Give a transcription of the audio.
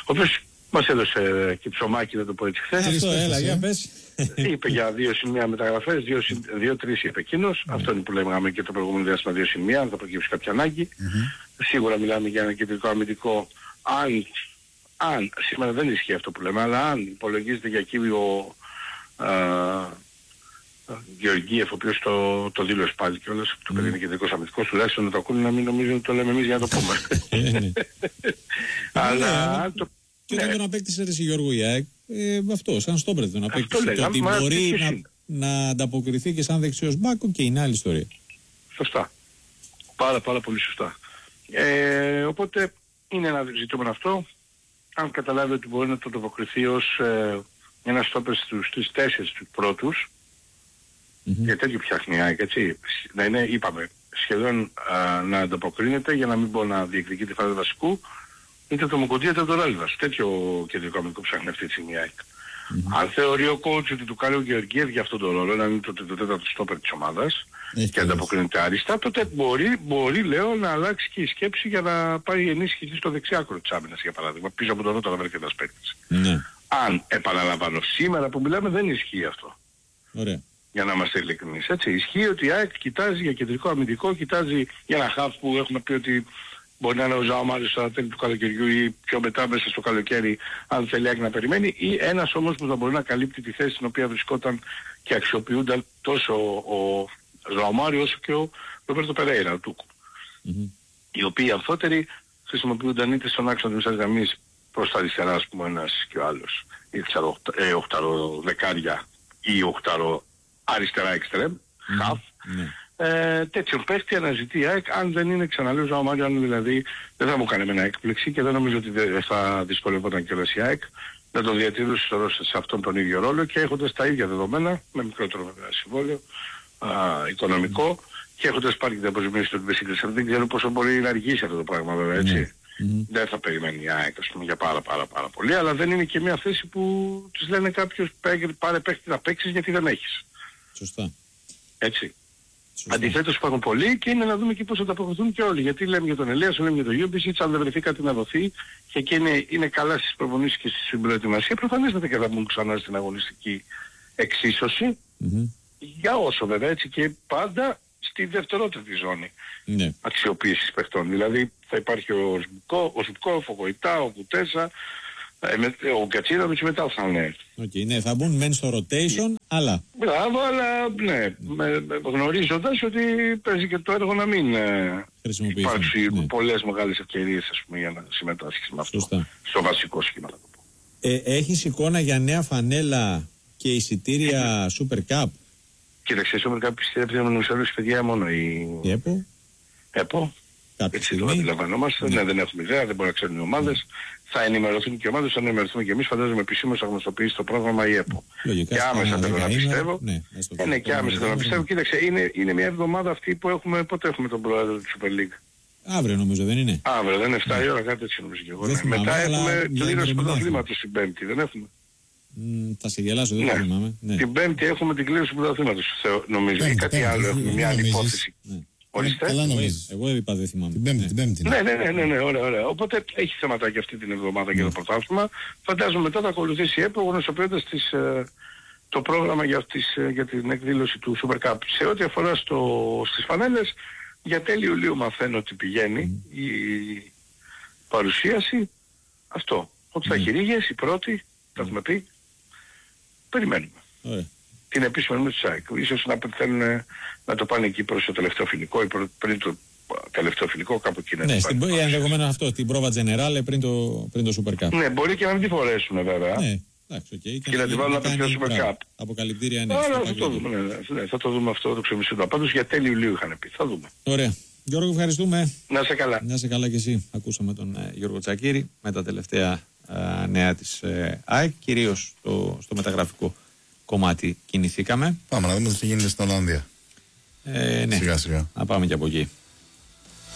ο οποίος μας έδωσε και ψωμάκι, να το πω έτσι χθες. Αυτό, έλα, για πες. Είπε για 2 σημεία μεταγραφές, 2-3 είπε εκείνος. Αυτό είναι που λέγαμε και το προηγούμενο διάστημα, 2 σημεία, αν θα προκύψει κάποια ανάγκη. Σίγουρα μιλάμε για ένα κεντρικό αμυντικό. Αν σήμερα δεν ισχύει αυτό που λέμε, αλλά αν υπολογίζεται για εκεί ο Γεωργίεφ, ο οποίος το δήλωσε πάλι κιόλας, το παιδί είναι κεντρικός αμυντικός, τουλάχιστον να το ακούνε, να μην νομίζουν ότι το λέμε εμείς για να το πούμε. Αλλά και όταν τον απέκτησε ρε Γιώργο Ιάκ, αυτό, σαν στόπερ τον απέκτησε. Το ότι μπορεί να ανταποκριθεί και σαν δεξιός μπάκο και είναι άλλη ιστορία. Σωστά. Πάρα πολύ σωστά. Οπότε είναι ένα ζητούμενο αυτό. Αν καταλάβει ότι μπορεί να το ανταποκριθεί ως ένα στόπερ στους 4 τους πρώτους, για τέτοιο φτιάχνει η ΑΕΚ, έτσι. Να είναι, είπαμε, σχεδόν να ανταποκρίνεται για να μην μπορεί να διεκδικεί τη φάση βασικού, είτε το Μουκουντή είτε το Ράλιβας. Τέτοιο κεντρικό αμυντικό ψάχνει αυτή τη στιγμή η ΑΕΚ. Αν θεωρεί ο coach ότι του κάνει ο Γεωργίευ για αυτόν τον ρόλο, να είναι το τέταρτο στόπερ της ομάδας και ανταποκρίνεται άριστα, τότε μπορεί, λέω, να αλλάξει και η σκέψη για να πάει ενίσχυση στο δεξιάκρο της άμυνας, για παράδειγμα, πίσω από τον Ρότα να βρει και ένας παίκτης. Αν, επαναλαμβάνω, σήμερα που μιλάμε δεν ισχύει αυτό. Ωραία. Για να είμαστε ειλικρινείς, έτσι. Ισχύει ότι η ΑΕΚ κοιτάζει για κεντρικό αμυντικό, κοιτάζει για ένα χαφ που έχουμε πει ότι μπορεί να είναι ο Ζαο Μάριος στα τέλη του καλοκαιριού ή πιο μετά μέσα στο καλοκαίρι, αν θέλει η ΑΕΚ να περιμένει, ή ένας όμως που θα μπορεί να καλύπτει τη θέση στην οποία βρισκόταν και αξιοποιούνταν τόσο ο Ζαο Μάριο όσο και ο Ρομπέρτο Περέιρα, ο Τούκου. Οι οποίοι αμφότεροι χρησιμοποιούνταν είτε στον άξονα της μεσαίας γραμμής προς τα αριστερά, ας πούμε, ένας και ο άλλος, ή οχτάρο δεκάρια ή οχτάρο αριστερά εξτρέμ, χαφ. Τέτοιον παίχτη αναζητεί η ΑΕΚ, αν δεν είναι, ξαναλέω, Ζαο Μάριο, αν δηλαδή δεν θα μου κάνει εμένα έκπληξη και δεν νομίζω ότι θα δυσκολευόταν κιόλας η ΑΕΚ να τον διατηρούσε σε αυτόν τον ίδιο ρόλο και έχοντας τα ίδια δεδομένα, με μικρότερο βέβαια συμβόλαιο, οικονομικό, και έχοντας πάρει και την αποζημίωση του Μπεσίκλης. Δεν ξέρω πόσο μπορεί να αργήσει αυτό το πράγμα βέβαια, έτσι. Δεν θα περιμένει η ΑΕΚ, ας πούμε, για πάρα πολύ, αλλά δεν είναι και μια θέση που της λένε κάποιος πάρε παίχτη να παίξεις γιατί δεν έχεις. Σωστά. Έτσι. Αντιθέτως υπάρχουν πολλοί και είναι να δούμε και πώς θα τα αποκριθούν και όλοι. Γιατί λέμε για τον Ελίας, λέμε για τον Γιούμπισιτς, αν δεν βρεθεί κάτι να δοθεί και εκεί είναι καλά στις προπονήσεις και στη συμπροετοιμασία, προφανέστατα και θα μπουν ξανά στην αγωνιστική εξίσωση. Για όσο βέβαια, έτσι, και πάντα στη δευτερότερη ζώνη αξιοποίησης παιχτών. Δηλαδή θα υπάρχει ο Ζουμπκόφ, ο Γοητά, ο Κουτέσα, ο Κατσίνοβιτς μετά θα είναι. Ναι, θα μπουν μεν στο rotation, αλλά... Μπράβο, αλλά ναι, γνωρίζοντας ότι παίζει και το έργο να μην υπάρξει πολλές μεγάλες ευκαιρίες, ας πούμε, για να συμμετάσχεις με αυτό. Στο βασικό σχήμα, θα το πω. Έχεις εικόνα για νέα φανέλα και εισιτήρια Super Cup? Κοίταξε, η Super Cup πιστεύετε να νομισαλούσει, παιδιά, μόνο η ΕΠΟ. Έτσι το αντιλαμβανόμαστε. Ναι, δεν έχουμε ιδέα, δεν μπορεί να ξέρουν οι ομάδες. Θα ενημερωθούν και οι ομάδες, θα ενημερωθούμε και εμείς. Φαντάζομαι επισήμως θα γνωστοποιήσει το πρόγραμμα η ΕΠΟ. Και άμεσα θέλω να πιστεύω. Ναι, και άμεσα θέλω να πιστεύω. Κοίταξε, είναι μια εβδομάδα αυτή που έχουμε. Πότε έχουμε τον πρόεδρο της Super League? Αύριο νομίζω, δεν είναι? Αύριο, δεν είναι 7 η ώρα, κάτι έτσι νομίζω και εγώ. Μετά έχουμε κλήρωση πρωταθλήματος την Πέμπτη, δεν έχουμε? Θα σε γελάσω, δεν θυμάμαι. Την Πέμπτη έχουμε την κλήρωση πρωταθλήματος, νομίζω. Ή κάτι άλλο, έχουμε μια άλλη υπόθεση. Εγώ είπα, δεν θυμάμαι. Την Πέμπτη. Ναι, ωραία. Οπότε έχει θεματάκι αυτή την εβδομάδα για το πρωτάθλημα. Φαντάζομαι μετά θα ακολουθήσει η ΕΠΟ γνωστοποιώντας το πρόγραμμα για την εκδήλωση του Super Cup. Σε ό,τι αφορά στις φανέλες, για τέλη Ιουλίου μαθαίνω ότι πηγαίνει η παρουσίαση. Αυτό. Ότι θα έχει ρίγες, η πρώτη, τα έχουμε πει. Περιμένουμε. Την επίσημη ενημέρωση της ΑΕΚ. Ίσως να θέλουν να το πάνε εκεί προς το τελευταίο φιλικό ή πριν το τελευταίο φιλικό, κάπου εκεί. Ναι, ενδεχομένως αυτό, την πρόβα Generale πριν το Super Cup. Ναι, μπορεί και να μην τη φορέσουν βέβαια. Ναι, εντάξει, και να την βάλουν να πει το Super Cup. Αποκαλυπτήρια είναι. Θα το δούμε, θα το δούμε αυτό το ξεμισίδο. Πάντως για τέλη Ιουλίου είχαν πει. Θα δούμε. Ωραία. Γιώργο, ευχαριστούμε. Να είσαι καλά. Να είσαι καλά και εσύ. Ακούσαμε τον Γιώργο Τσακίρη με τα τελευταία νέα της ΑΕΚ, κυρίως στο μεταγραφικό κομμάτι κινηθήκαμε. Πάμε να δούμε τι γίνεται στην Ολλανδία. Ναι, σιγά σιγά. Να πάμε και από εκεί.